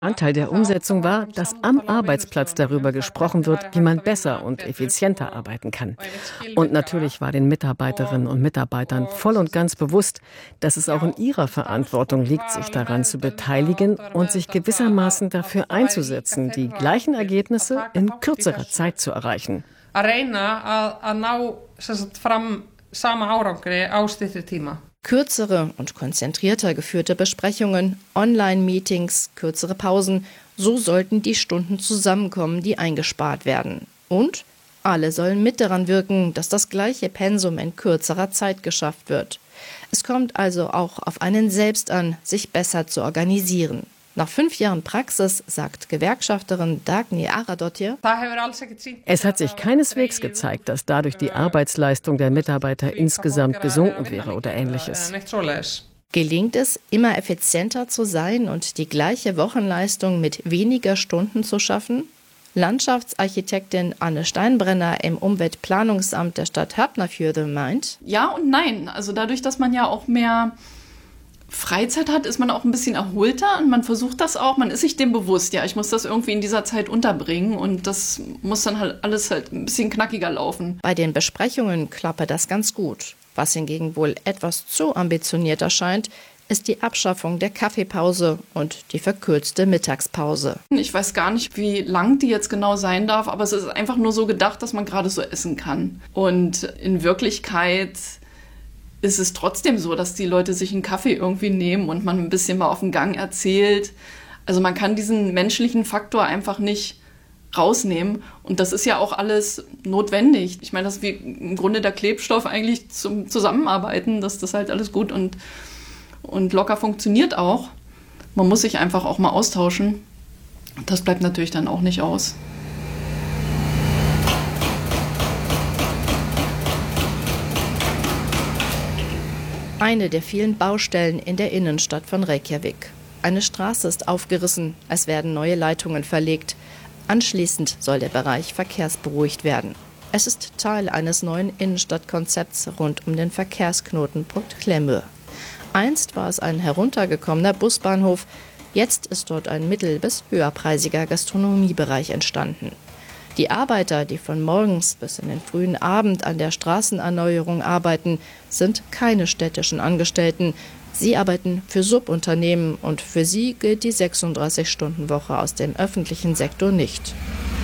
Anteil der Umsetzung war, dass am Arbeitsplatz darüber gesprochen wird, wie man besser und effizienter arbeiten kann. Und natürlich war den Mitarbeiterinnen und Mitarbeitern voll und ganz bewusst, dass es auch in ihrer Verantwortung liegt, sich daran zu beteiligen und sich gewissermaßen dafür einzusetzen, die gleichen Ergebnisse in kürzerer Zeit zu erreichen. Kürzere und konzentrierter geführte Besprechungen, Online-Meetings, kürzere Pausen, so sollten die Stunden zusammenkommen, die eingespart werden. Und alle sollen mit daran wirken, dass das gleiche Pensum in kürzerer Zeit geschafft wird. Es kommt also auch auf einen selbst an, sich besser zu organisieren. Nach 5 Jahren Praxis sagt Gewerkschafterin Dagny Aradottir: Es hat sich keineswegs gezeigt, dass dadurch die Arbeitsleistung der Mitarbeiter insgesamt gesunken wäre oder Ähnliches. Gelingt es, immer effizienter zu sein und die gleiche Wochenleistung mit weniger Stunden zu schaffen? Landschaftsarchitektin Anne Steinbrenner im Umweltplanungsamt der Stadt Hafnarfjörður meint: Ja und nein. Also dadurch, dass man ja auch mehr Freizeit hat, ist man auch ein bisschen erholter und man versucht das auch, man ist sich dem bewusst, ja, ich muss das irgendwie in dieser Zeit unterbringen und das muss dann halt alles halt ein bisschen knackiger laufen. Bei den Besprechungen klappe das ganz gut. Was hingegen wohl etwas zu ambitioniert erscheint, ist die Abschaffung der Kaffeepause und die verkürzte Mittagspause. Ich weiß gar nicht, wie lang die jetzt genau sein darf, aber es ist einfach nur so gedacht, dass man gerade so essen kann. Und in Wirklichkeit ist es trotzdem so, dass die Leute sich einen Kaffee irgendwie nehmen und man ein bisschen mal auf den Gang erzählt. Also man kann diesen menschlichen Faktor einfach nicht rausnehmen. Und das ist ja auch alles notwendig. Ich meine, das ist wie im Grunde der Klebstoff eigentlich zum Zusammenarbeiten, dass das halt alles gut und locker funktioniert auch. Man muss sich einfach auch mal austauschen. Das bleibt natürlich dann auch nicht aus. Eine der vielen Baustellen in der Innenstadt von Reykjavik. Eine Straße ist aufgerissen, es werden neue Leitungen verlegt. Anschließend soll der Bereich verkehrsberuhigt werden. Es ist Teil eines neuen Innenstadtkonzepts rund um den Verkehrsknotenpunkt Klemmur. Einst war es ein heruntergekommener Busbahnhof, jetzt ist dort ein mittel- bis höherpreisiger Gastronomiebereich entstanden. Die Arbeiter, die von morgens bis in den frühen Abend an der Straßenerneuerung arbeiten, sind keine städtischen Angestellten. Sie arbeiten für Subunternehmen und für sie gilt die 36-Stunden-Woche aus dem öffentlichen Sektor nicht.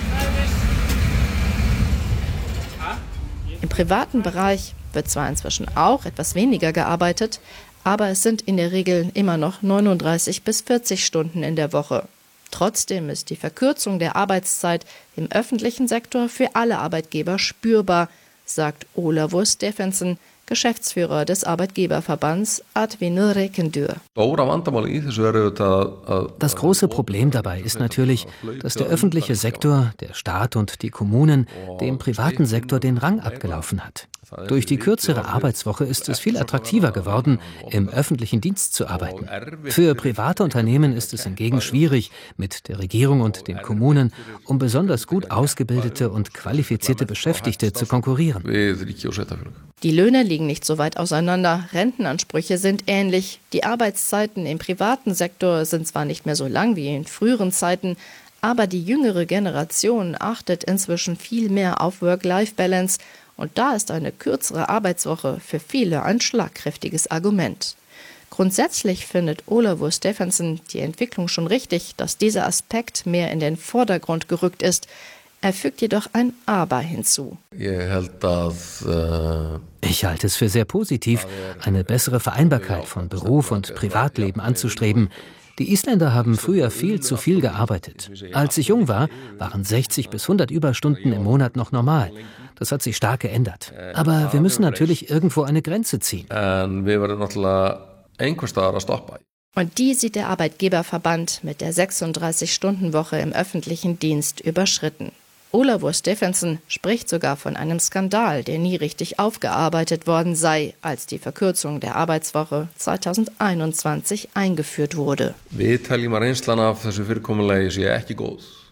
Im privaten Bereich wird zwar inzwischen auch etwas weniger gearbeitet, aber es sind in der Regel immer noch 39 bis 40 Stunden in der Woche. Trotzdem ist die Verkürzung der Arbeitszeit im öffentlichen Sektor für alle Arbeitgeber spürbar, sagt Ólafur Stephensen, Geschäftsführer des Arbeitgeberverbands Atvinnu Rekendur. Das große Problem dabei ist natürlich, dass der öffentliche Sektor, der Staat und die Kommunen dem privaten Sektor den Rang abgelaufen hat. Durch die kürzere Arbeitswoche ist es viel attraktiver geworden, im öffentlichen Dienst zu arbeiten. Für private Unternehmen ist es hingegen schwierig, mit der Regierung und den Kommunen um besonders gut ausgebildete und qualifizierte Beschäftigte zu konkurrieren. Die Löhne liegen nicht so weit auseinander, Rentenansprüche sind ähnlich. Die Arbeitszeiten im privaten Sektor sind zwar nicht mehr so lang wie in früheren Zeiten, aber die jüngere Generation achtet inzwischen viel mehr auf Work-Life-Balance. Und da ist eine kürzere Arbeitswoche für viele ein schlagkräftiges Argument. Grundsätzlich findet Ólafur Stephensen die Entwicklung schon richtig, dass dieser Aspekt mehr in den Vordergrund gerückt ist. Er fügt jedoch ein Aber hinzu. Ich halte es für sehr positiv, eine bessere Vereinbarkeit von Beruf und Privatleben anzustreben. Die Isländer haben früher viel zu viel gearbeitet. Als ich jung war, waren 60 bis 100 Überstunden im Monat noch normal. Das hat sich stark geändert. Aber wir müssen natürlich irgendwo eine Grenze ziehen. Und die sieht der Arbeitgeberverband mit der 36-Stunden-Woche im öffentlichen Dienst überschritten. Ólafur Stephensen spricht sogar von einem Skandal, der nie richtig aufgearbeitet worden sei, als die Verkürzung der Arbeitswoche 2021 eingeführt wurde.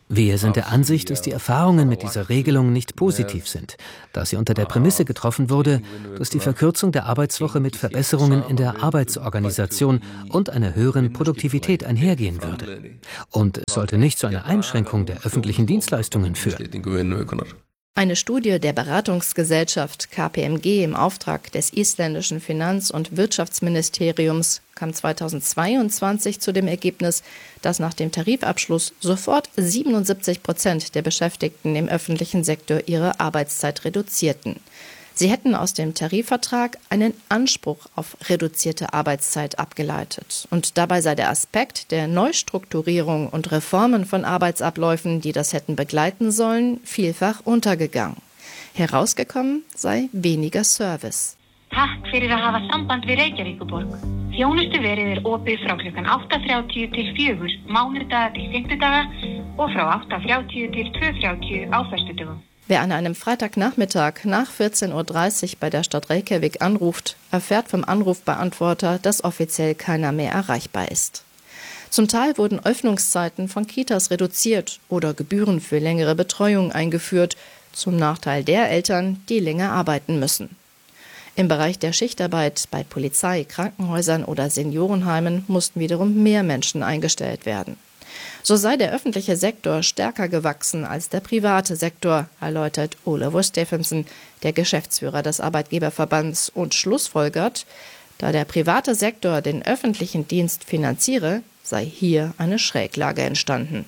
Wir sind der Ansicht, dass die Erfahrungen mit dieser Regelung nicht positiv sind, da sie unter der Prämisse getroffen wurde, dass die Verkürzung der Arbeitswoche mit Verbesserungen in der Arbeitsorganisation und einer höheren Produktivität einhergehen würde. Und es sollte nicht zu einer Einschränkung der öffentlichen Dienstleistungen führen. Eine Studie der Beratungsgesellschaft KPMG im Auftrag des isländischen Finanz- und Wirtschaftsministeriums kam 2022 zu dem Ergebnis, dass nach dem Tarifabschluss sofort 77% der Beschäftigten im öffentlichen Sektor ihre Arbeitszeit reduzierten. Sie hätten aus dem Tarifvertrag einen Anspruch auf reduzierte Arbeitszeit abgeleitet. Und dabei sei der Aspekt der Neustrukturierung und Reformen von Arbeitsabläufen, die das hätten begleiten sollen, vielfach untergegangen. Herausgekommen sei weniger Service. Takk fyrir að hafa samband við Reykjavíkurborg. Þjónustuverið opið frá klukkan 8:30 til 4, mánudaga til fimmtudaga og frá 8:30 til 2:30 á föstudögum. Wer an einem Freitagnachmittag nach 14:30 Uhr bei der Stadt Reykjavik anruft, erfährt vom Anrufbeantworter, dass offiziell keiner mehr erreichbar ist. Zum Teil wurden Öffnungszeiten von Kitas reduziert oder Gebühren für längere Betreuung eingeführt, zum Nachteil der Eltern, die länger arbeiten müssen. Im Bereich der Schichtarbeit bei Polizei, Krankenhäusern oder Seniorenheimen mussten wiederum mehr Menschen eingestellt werden. So sei der öffentliche Sektor stärker gewachsen als der private Sektor, erläutert Ólafur Stephensen, der Geschäftsführer des Arbeitgeberverbands, und schlussfolgert, da der private Sektor den öffentlichen Dienst finanziere, sei hier eine Schräglage entstanden.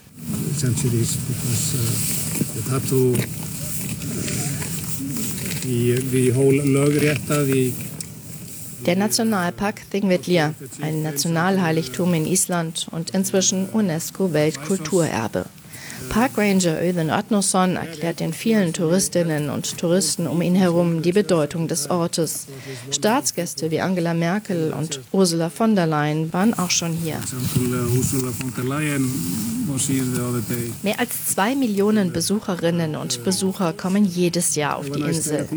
Der Nationalpark Þingvellir, ein Nationalheiligtum in Island und inzwischen UNESCO-Weltkulturerbe. Parkranger Auðun Arnarsson erklärt den vielen Touristinnen und Touristen um ihn herum die Bedeutung des Ortes. Staatsgäste wie Angela Merkel und Ursula von der Leyen waren auch schon hier. Mehr als 2 Millionen Besucherinnen und Besucher kommen jedes Jahr auf die Insel.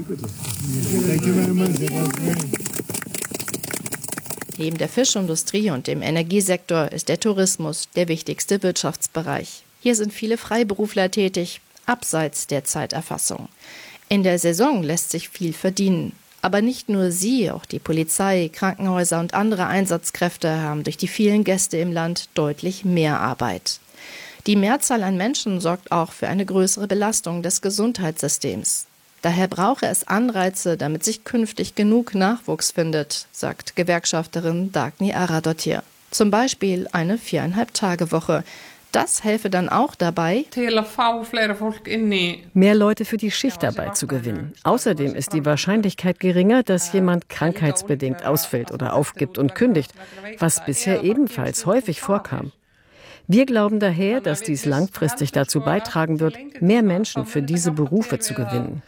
Neben der Fischindustrie und dem Energiesektor ist der Tourismus der wichtigste Wirtschaftsbereich. Hier sind viele Freiberufler tätig, abseits der Zeiterfassung. In der Saison lässt sich viel verdienen. Aber nicht nur sie, auch die Polizei, Krankenhäuser und andere Einsatzkräfte haben durch die vielen Gäste im Land deutlich mehr Arbeit. Die Mehrzahl an Menschen sorgt auch für eine größere Belastung des Gesundheitssystems. Daher brauche es Anreize, damit sich künftig genug Nachwuchs findet, sagt Gewerkschafterin Dagny Aradottir. Zum Beispiel eine 4,5-Tage-Woche. Das helfe dann auch dabei, mehr Leute für die Schichtarbeit zu gewinnen. Außerdem ist die Wahrscheinlichkeit geringer, dass jemand krankheitsbedingt ausfällt oder aufgibt und kündigt, was bisher ebenfalls häufig vorkam. Wir glauben daher, dass dies langfristig dazu beitragen wird, mehr Menschen für diese Berufe zu gewinnen.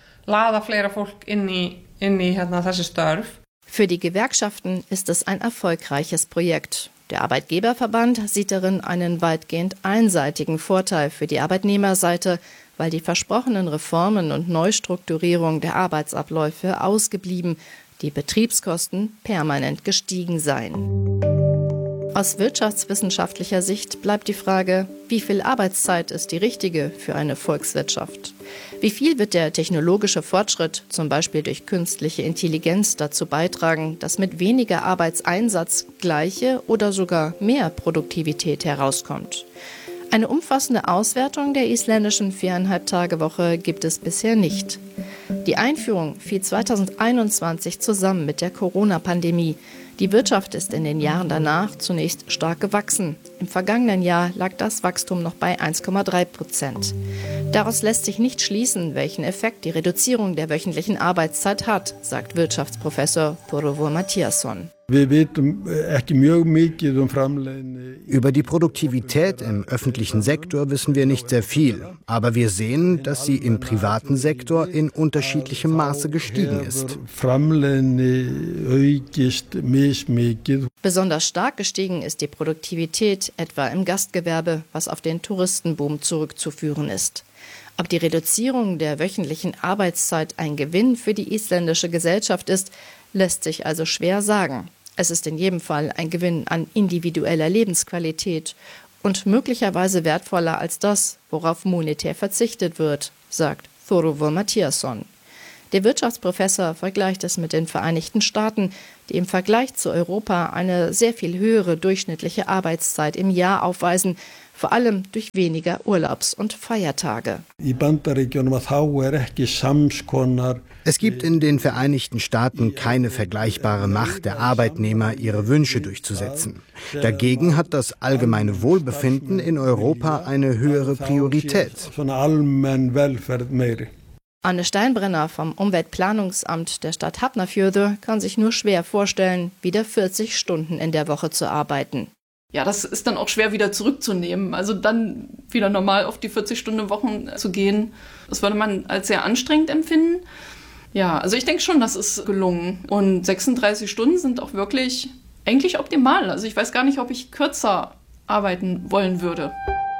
Für die Gewerkschaften ist es ein erfolgreiches Projekt. Der Arbeitgeberverband sieht darin einen weitgehend einseitigen Vorteil für die Arbeitnehmerseite, weil die versprochenen Reformen und Neustrukturierung der Arbeitsabläufe ausgeblieben, die Betriebskosten permanent gestiegen seien. Aus wirtschaftswissenschaftlicher Sicht bleibt die Frage, wie viel Arbeitszeit ist die richtige für eine Volkswirtschaft? Wie viel wird der technologische Fortschritt, zum Beispiel durch künstliche Intelligenz, dazu beitragen, dass mit weniger Arbeitseinsatz gleiche oder sogar mehr Produktivität herauskommt? Eine umfassende Auswertung der isländischen 4,5-Tage-Woche gibt es bisher nicht. Die Einführung fiel 2021 zusammen mit der Corona-Pandemie. Die Wirtschaft ist in den Jahren danach zunächst stark gewachsen. Im vergangenen Jahr lag das Wachstum noch bei 1,3%. Daraus lässt sich nicht schließen, welchen Effekt die Reduzierung der wöchentlichen Arbeitszeit hat, sagt Wirtschaftsprofessor Þórólfur Matthíasson. Über die Produktivität im öffentlichen Sektor wissen wir nicht sehr viel. Aber wir sehen, dass sie im privaten Sektor in unterschiedlichem Maße gestiegen ist. Besonders stark gestiegen ist die Produktivität etwa im Gastgewerbe, was auf den Touristenboom zurückzuführen ist. Ob die Reduzierung der wöchentlichen Arbeitszeit ein Gewinn für die isländische Gesellschaft ist, lässt sich also schwer sagen. Es ist in jedem Fall ein Gewinn an individueller Lebensqualität und möglicherweise wertvoller als das, worauf monetär verzichtet wird, sagt Thoruvul Mathiasson. Der Wirtschaftsprofessor vergleicht es mit den Vereinigten Staaten, die im Vergleich zu Europa eine sehr viel höhere durchschnittliche Arbeitszeit im Jahr aufweisen, vor allem durch weniger Urlaubs- und Feiertage. Es gibt in den Vereinigten Staaten keine vergleichbare Macht der Arbeitnehmer, ihre Wünsche durchzusetzen. Dagegen hat das allgemeine Wohlbefinden in Europa eine höhere Priorität. Anne Steinbrenner vom Umweltplanungsamt der Stadt Hafnarfjörður kann sich nur schwer vorstellen, wieder 40 Stunden in der Woche zu arbeiten. Ja, das ist dann auch schwer wieder zurückzunehmen. Also dann wieder normal auf die 40-Stunden-Wochen zu gehen, das würde man als sehr anstrengend empfinden. Ja, also ich denke schon, das ist gelungen. Und 36 Stunden sind auch wirklich eigentlich optimal. Also ich weiß gar nicht, ob ich kürzer arbeiten wollen würde.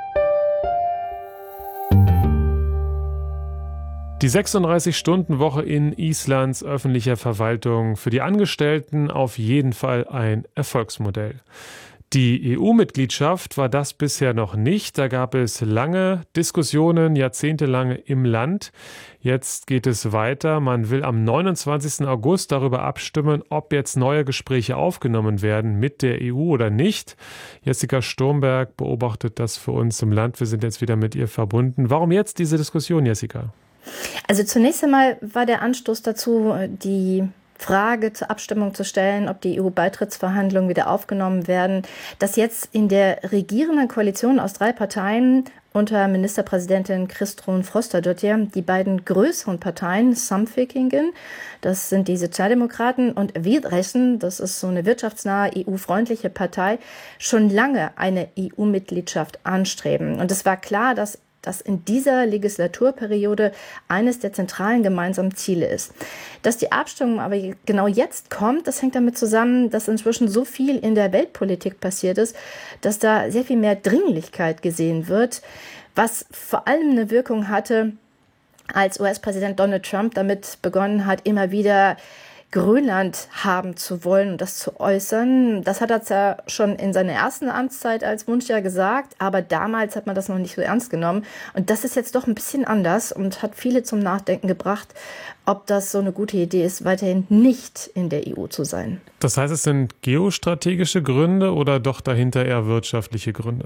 Die 36-Stunden-Woche in Islands öffentlicher Verwaltung für die Angestellten auf jeden Fall ein Erfolgsmodell. Die EU-Mitgliedschaft war das bisher noch nicht. Da gab es lange Diskussionen, jahrzehntelange im Land. Jetzt geht es weiter. Man will am 29. August darüber abstimmen, ob jetzt neue Gespräche aufgenommen werden mit der EU oder nicht. Jessica Sturmberg beobachtet das für uns im Land. Wir sind jetzt wieder mit ihr verbunden. Warum jetzt diese Diskussion, Jessica? Also zunächst einmal war der Anstoß dazu, die Frage zur Abstimmung zu stellen, ob die EU-Beitrittsverhandlungen wieder aufgenommen werden, dass jetzt in der regierenden Koalition aus 3 Parteien unter Ministerpräsidentin Kristrún Frostadóttir die beiden größeren Parteien, Samfylkingin, das sind die Sozialdemokraten, und Viðreisn, das ist so eine wirtschaftsnahe, EU-freundliche Partei, schon lange eine EU-Mitgliedschaft anstreben. Und es war klar, dass das in dieser Legislaturperiode eines der zentralen gemeinsamen Ziele ist. Dass die Abstimmung aber genau jetzt kommt, das hängt damit zusammen, dass inzwischen so viel in der Weltpolitik passiert ist, dass da sehr viel mehr Dringlichkeit gesehen wird, was vor allem eine Wirkung hatte, als US-Präsident Donald Trump damit begonnen hat, immer wieder Grönland haben zu wollen und das zu äußern. Das hat er zwar schon in seiner ersten Amtszeit als Wunsch ja gesagt, aber damals hat man das noch nicht so ernst genommen. Und das ist jetzt doch ein bisschen anders und hat viele zum Nachdenken gebracht, ob das so eine gute Idee ist, weiterhin nicht in der EU zu sein. Das heißt, es sind geostrategische Gründe oder doch dahinter eher wirtschaftliche Gründe?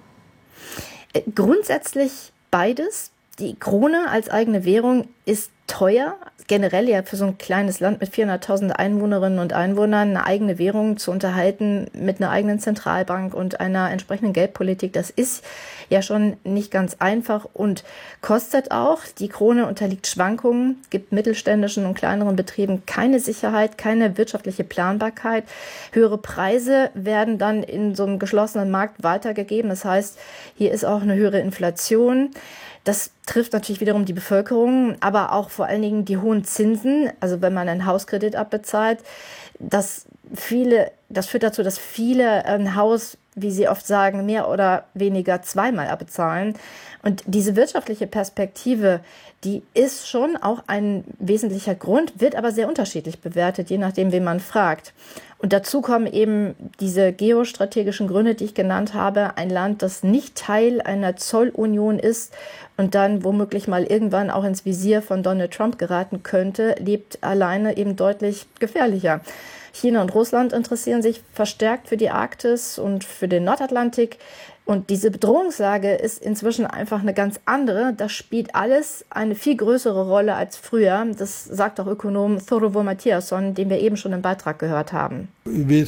Grundsätzlich beides. Die Krone als eigene Währung ist teuer. Generell ja für so ein kleines Land mit 400.000 Einwohnerinnen und Einwohnern eine eigene Währung zu unterhalten mit einer eigenen Zentralbank und einer entsprechenden Geldpolitik, das ist ja schon nicht ganz einfach und kostet auch. Die Krone unterliegt Schwankungen, gibt mittelständischen und kleineren Betrieben keine Sicherheit, keine wirtschaftliche Planbarkeit. Höhere Preise werden dann in so einem geschlossenen Markt weitergegeben. Das heißt, hier ist auch eine höhere Inflation. Das trifft natürlich wiederum die Bevölkerung, aber auch vor allen Dingen die hohen Zinsen. Also wenn man einen Hauskredit abbezahlt, das führt dazu, dass viele ein Haus, wie sie oft sagen, mehr oder weniger zweimal abbezahlen. Und diese wirtschaftliche Perspektive, die ist schon auch ein wesentlicher Grund, wird aber sehr unterschiedlich bewertet, je nachdem, wen man fragt. Und dazu kommen eben diese geostrategischen Gründe, die ich genannt habe. Ein Land, das nicht Teil einer Zollunion ist und dann womöglich mal irgendwann auch ins Visier von Donald Trump geraten könnte, lebt alleine eben deutlich gefährlicher. China und Russland interessieren sich verstärkt für die Arktis und für den Nordatlantik. Und diese Bedrohungslage ist inzwischen einfach eine ganz andere. Das spielt alles eine viel größere Rolle als früher. Das sagt auch Ökonom Thoruvul Mathiasson, den wir eben schon im Beitrag gehört haben. Wir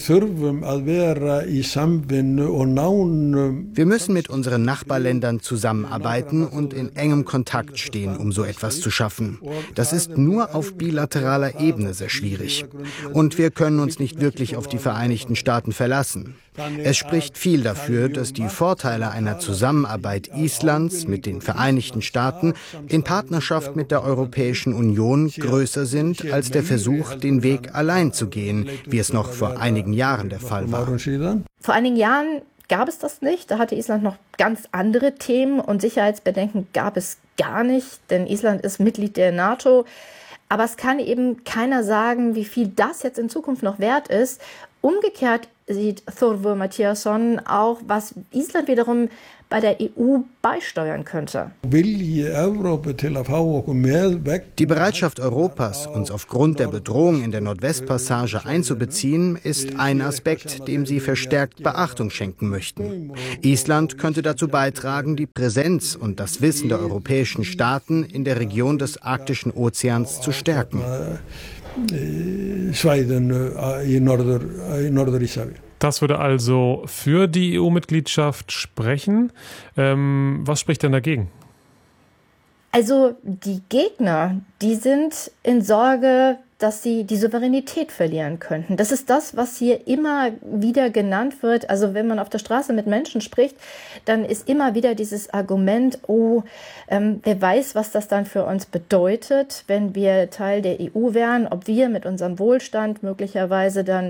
müssen mit unseren Nachbarländern zusammenarbeiten und in engem Kontakt stehen, um so etwas zu schaffen. Das ist nur auf bilateraler Ebene sehr schwierig. Und wir können uns nicht wirklich auf die Vereinigten Staaten verlassen. Es spricht viel dafür, dass die Vorteile einer Zusammenarbeit Islands mit den Vereinigten Staaten in Partnerschaft mit der Europäischen Union größer sind als der Versuch, den Weg allein zu gehen, wie es noch vor einigen Jahren der Fall war. Vor einigen Jahren gab es das nicht. Da hatte Island noch ganz andere Themen und Sicherheitsbedenken gab es gar nicht, denn Island ist Mitglied der NATO. Aber es kann eben keiner sagen, wie viel das jetzt in Zukunft noch wert ist. Umgekehrt sieht Þórður Matthíasson auch, was Island wiederum bei der EU beisteuern könnte. Die Bereitschaft Europas, uns aufgrund der Bedrohung in der Nordwestpassage einzubeziehen, ist ein Aspekt, dem sie verstärkt Beachtung schenken möchten. Island könnte dazu beitragen, die Präsenz und das Wissen der europäischen Staaten in der Region des Arktischen Ozeans zu stärken. Das würde also für die EU-Mitgliedschaft sprechen. Was spricht denn dagegen? Also die Gegner, die sind in Sorge, dass sie die Souveränität verlieren könnten. Das ist das, was hier immer wieder genannt wird. Also wenn man auf der Straße mit Menschen spricht, dann ist immer wieder dieses Argument, wer weiß, was das dann für uns bedeutet, wenn wir Teil der EU wären, ob wir mit unserem Wohlstand möglicherweise dann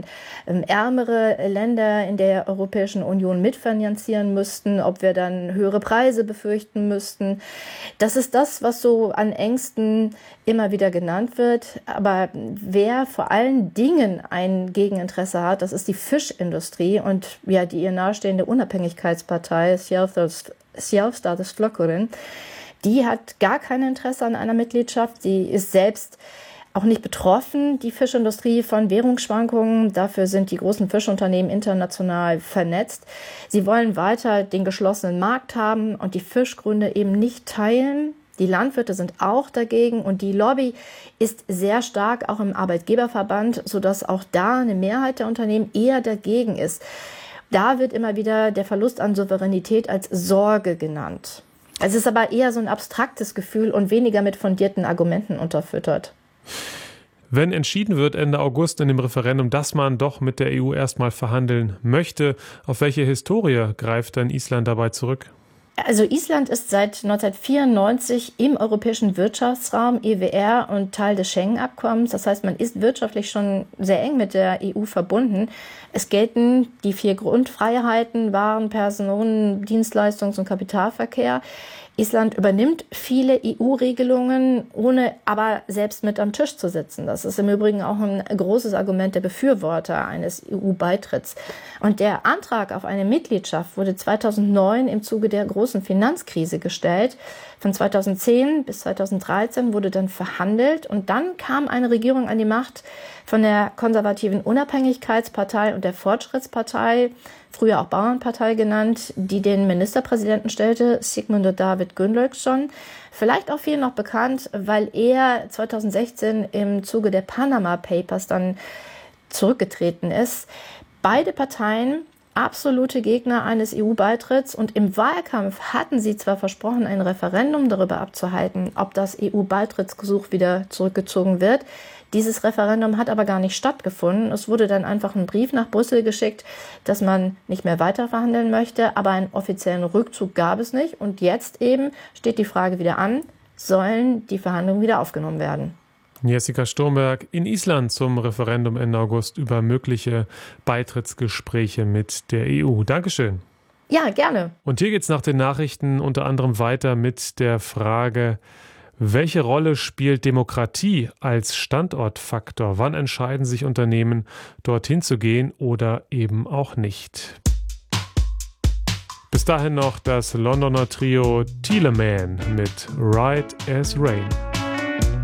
ärmere Länder in der Europäischen Union mitfinanzieren müssten, ob wir dann höhere Preise befürchten müssten. Das ist das, was so an Ängsten immer wieder genannt wird. Aber wer vor allen Dingen ein Gegeninteresse hat, das ist die Fischindustrie und ja, die ihr nahestehende Unabhängigkeitspartei, Sjálvstæðisflokkurinn, die hat gar kein Interesse an einer Mitgliedschaft. Sie ist selbst auch nicht betroffen, die Fischindustrie, von Währungsschwankungen. Dafür sind die großen Fischunternehmen international vernetzt. Sie wollen weiter den geschlossenen Markt haben und die Fischgründe eben nicht teilen. Die Landwirte sind auch dagegen und die Lobby ist sehr stark auch im Arbeitgeberverband, sodass auch da eine Mehrheit der Unternehmen eher dagegen ist. Da wird immer wieder der Verlust an Souveränität als Sorge genannt. Es ist aber eher so ein abstraktes Gefühl und weniger mit fundierten Argumenten unterfüttert. Wenn entschieden wird Ende August in dem Referendum, dass man doch mit der EU erstmal verhandeln möchte, auf welche Historie greift denn Island dabei zurück? Also Island ist seit 1994 im europäischen Wirtschaftsraum EWR und Teil des Schengen-Abkommens. Das heißt, man ist wirtschaftlich schon sehr eng mit der EU verbunden. Es gelten die 4 Grundfreiheiten, Waren, Personen, Dienstleistungs- und Kapitalverkehr. Island übernimmt viele EU-Regelungen, ohne aber selbst mit am Tisch zu sitzen. Das ist im Übrigen auch ein großes Argument der Befürworter eines EU-Beitritts. Und der Antrag auf eine Mitgliedschaft wurde 2009 im Zuge der großen Finanzkrise gestellt. Von 2010 bis 2013 wurde dann verhandelt und dann kam eine Regierung an die Macht von der konservativen Unabhängigkeitspartei und der Fortschrittspartei, früher auch Bauernpartei genannt, die den Ministerpräsidenten stellte, Sigmundur David Gunnlaugsson. Vielleicht auch vielen noch bekannt, weil er 2016 im Zuge der Panama Papers dann zurückgetreten ist. Beide Parteien absolute Gegner eines EU-Beitritts und im Wahlkampf hatten sie zwar versprochen, ein Referendum darüber abzuhalten, ob das EU-Beitrittsgesuch wieder zurückgezogen wird. Dieses Referendum hat aber gar nicht stattgefunden. Es wurde dann einfach ein Brief nach Brüssel geschickt, dass man nicht mehr weiter verhandeln möchte, aber einen offiziellen Rückzug gab es nicht. Und jetzt eben steht die Frage wieder an, sollen die Verhandlungen wieder aufgenommen werden? Jessica Sturmberg in Island zum Referendum Ende August über mögliche Beitrittsgespräche mit der EU. Dankeschön. Ja, gerne. Und hier geht es nach den Nachrichten unter anderem weiter mit der Frage, welche Rolle spielt Demokratie als Standortfaktor? Wann entscheiden sich Unternehmen, dorthin zu gehen oder eben auch nicht? Bis dahin noch das Londoner Trio Teleman mit Right as Rain.